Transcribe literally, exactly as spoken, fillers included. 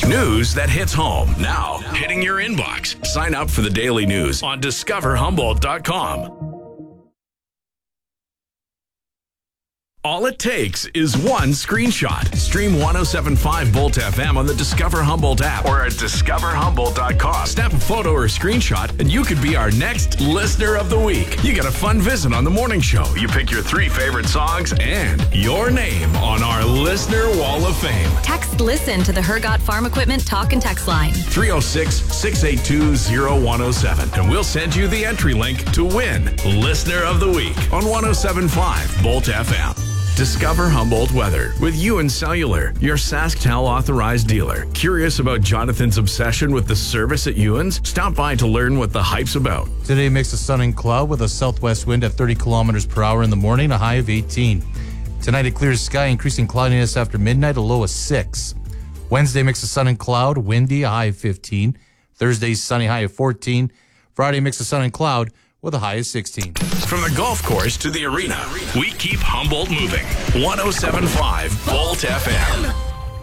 News that hits home. Now, hitting your inbox. Sign up for the daily news on discover humboldt dot com. All it takes is one screenshot. Stream one oh seven point five Bolt F M on the Discover Humboldt app or at discover humboldt dot com. Snap a photo or a screenshot and you could be our next Listener of the Week. You get a fun visit on the morning show. You pick your three favorite songs and your name on our Listener Wall of Fame. Text LISTEN to the Hergot Farm Equipment talk and text line. three oh six, six eight two, oh one oh seven. And we'll send you the entry link to win Listener of the Week on one oh seven point five Bolt F M. Discover Humboldt weather with Ewan Cellular, your SaskTel authorized dealer. Curious about Jonathan's obsession with the service at Ewan's? Stop by to learn what the hype's about. Today mix of sun and cloud with a southwest wind at thirty kilometers per hour in the morning, a high of eighteen. Tonight a clear sky, increasing cloudiness after midnight, a low of six. Wednesday mix of sun and cloud, windy, a high of fifteen. Thursday sunny, high of fourteen. Friday mix of sun and cloud with a high of sixteen. From the golf course to the arena, we keep Humboldt moving. one oh seven point five Bolt F M.